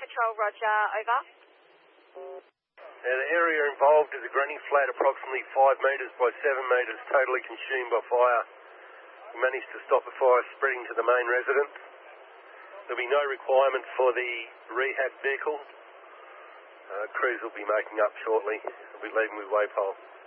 Patrol, roger, over. Now the area involved is a granny flat approximately 5 metres by 7 metres, totally consumed by fire. We managed to stop the fire spreading to the main residence. There'll be no requirement for the rehab vehicle. Crews will be making up shortly. We'll be leaving with Waypole.